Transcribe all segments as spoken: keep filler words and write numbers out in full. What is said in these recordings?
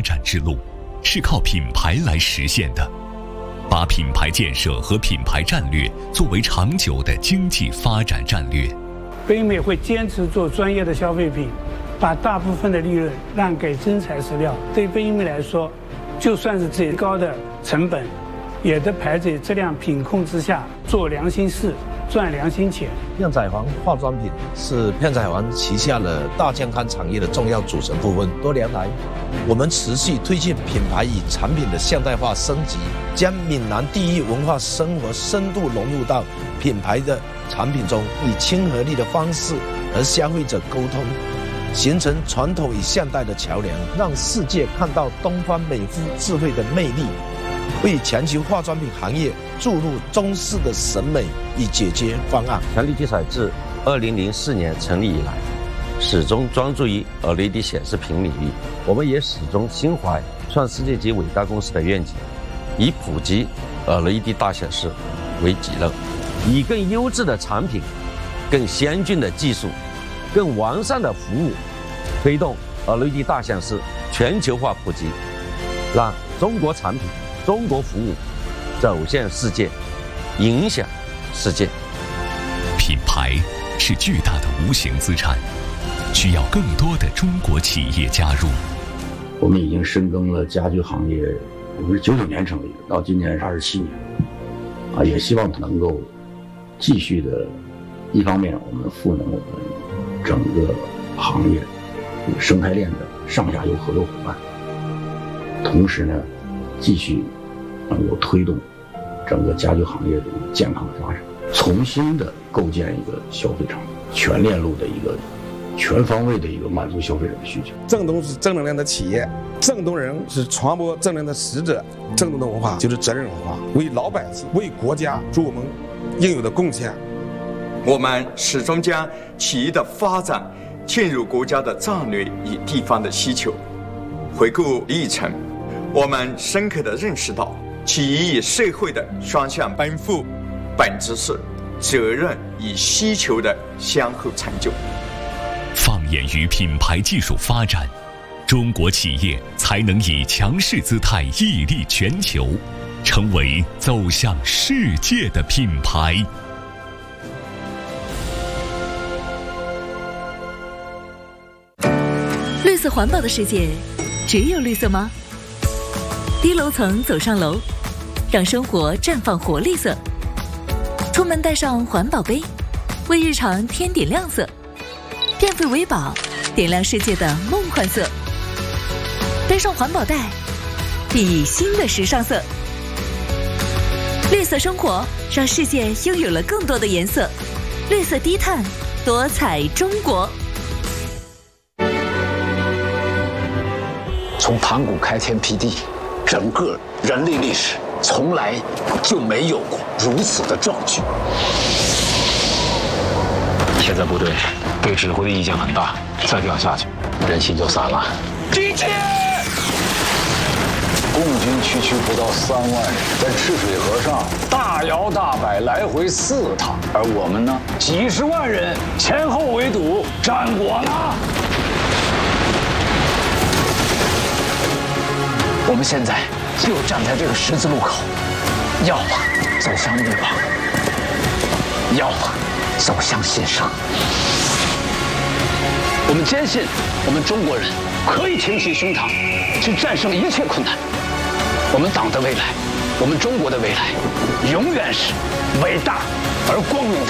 展之路是靠品牌来实现的。把品牌建设和品牌战略作为长久的经济发展战略。 北美会坚持做专业的消费品，把大部分的利润让给真材实料。对北美来说，就算是最高的成本，也得排在质量品控之下，做良心事，赚良心钱。 片仔癀化妆品是片仔癀旗下的大健康产业的重要组成部分。多年来，我们持续推进品牌与产品的现代化升级，将闽南地域文化生活深度融入到品牌的产品中，以亲和力的方式和消费者沟通，形成传统与现代的桥梁，让世界看到东方美肤智慧的魅力，为全球化妆品行业注入中式的审美与解决方案。 强力基彩自二零零四年成立以来，始终专注于 L E D 显示屏领域。我们也始终心怀创世界级伟大公司的愿景，以普及 L E D 大显示为己任，以更优质的产品、更先进的技术、更完善的服务，推动 L E D 大显示全球化普及，让中国产品、中国服务走向世界，影响世界。 品牌是巨大的无形资产，需要更多的中国企业加入。 我们已经深耕了家居行业，我们是九九年成立的，到今年是二十七年，啊，也希望能够继续的，一方面我们赋能我们整个行业生态链的上下游合作伙伴，同时呢，继续能够推动整个家居行业的健康的发展，重新的构建一个消费场，全链路的一个全方位的一个满足消费者的需求。 正东是正能量的企业，正东人是传播正能量的使者，正东的文化就是责任文化，为老百姓、为国家做我们应有的贡献。 我们始终将企业的发展嵌入国家的战略与地方的需求。回顾历程，我们深刻地认识到，企业与社会的双向奔赴，本质是责任与需求的相互成就。 放眼于品牌技术发展，中国企业才能以强势姿态屹立全球，成为走向世界的品牌。 绿色环保的世界，只有绿色吗？低楼层走上楼，让生活绽放活力色。出门带上环保杯，为日常添点亮色。变废为宝，点亮世界的梦幻色。背上环保袋，熠熠新的时尚色。绿色生活，让世界拥有了更多的颜色。绿色低碳，多彩中国。 从盘古开天辟地，整个人类历史从来就没有过如此的壮举。现在部队对指挥的意见很大，再这样下去，人心就散了。 敌情！ 共军区区不到三万人，在赤水河上大摇大摆来回四趟，而我们呢，几十万人前后围堵，战果呢？我们现在就站在这个十字路口，要么走向灭亡，要么走向新生。我们坚信，我们中国人可以挺起胸膛，去战胜一切困难。我们党的未来，我们中国的未来，永远是伟大而光明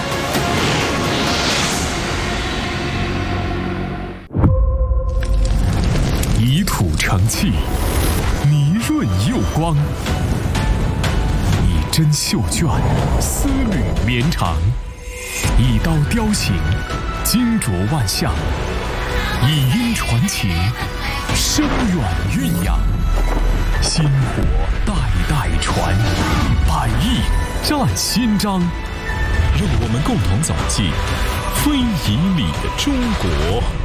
的。以土成器，泥润釉光，以针绣绢，丝缕绵长，以刀雕形，精琢万象，以音传情，深远蕴养，薪火代代传，百亿战新章。让我们共同走进非遗里的中国。